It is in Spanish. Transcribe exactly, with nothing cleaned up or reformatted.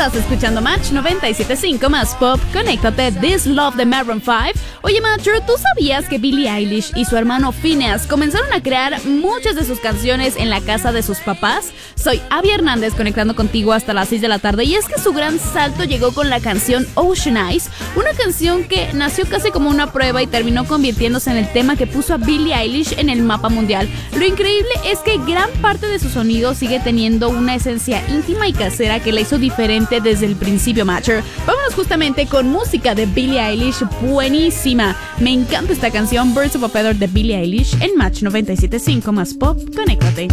Estás escuchando Match noventa y siete punto cinco más Pop. Conéctate, This Love de Maroon cinco. Oye, Matcher, ¿tú sabías que Billie Eilish y su hermano Phineas comenzaron a crear muchas de sus canciones en la casa de sus papás? Soy Abby Hernández, conectando contigo hasta las seis de la tarde, y es que su gran salto llegó con la canción Ocean Eyes, una canción que nació casi como una prueba y terminó convirtiéndose en el tema que puso a Billie Eilish en el mapa mundial. Lo increíble es que gran parte de su sonido sigue teniendo una esencia íntima y casera que la hizo diferente desde el principio, Matcher. Vámonos justamente con música de Billie Eilish buenísima. Me encanta esta canción, Birds of a Feather de Billie Eilish, en Match noventa y siete punto cinco más Pop. Conéctate.